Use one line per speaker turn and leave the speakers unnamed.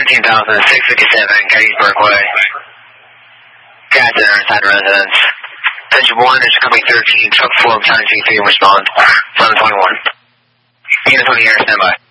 13,657, Gettysburg Way. Cat Center inside residence. Attention 1, there's company 13, truck 4, time GP, respond. 721. Unit 20 air, standby.